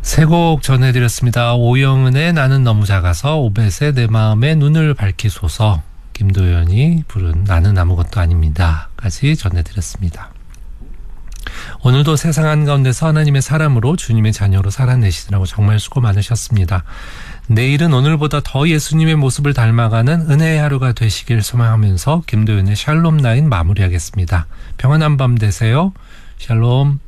세 곡 전해드렸습니다. 오영은의 나는 너무 작아서, 오벳의 내 마음에 눈을 밝히소서, 김도연이 부른 나는 아무것도 아닙니다 까지 전해드렸습니다. 오늘도 세상 한가운데서 하나님의 사람으로 주님의 자녀로 살아내시느라고 정말 수고 많으셨습니다. 내일은 오늘보다 더 예수님의 모습을 닮아가는 은혜의 하루가 되시길 소망하면서 김도연의 샬롬 나인 마무리하겠습니다. 평안한 밤 되세요. 샬롬.